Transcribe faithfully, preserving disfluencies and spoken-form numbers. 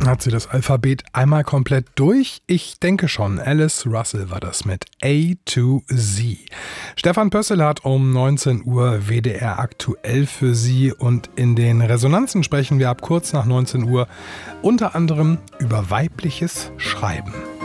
Hat sie das Alphabet einmal komplett durch? Ich denke schon. Alice Russell war das mit A to Z. Stefan Pössl hat um neunzehn Uhr W D R aktuell für Sie und in den Resonanzen sprechen wir ab kurz nach neunzehn Uhr unter anderem über weibliches Schreiben.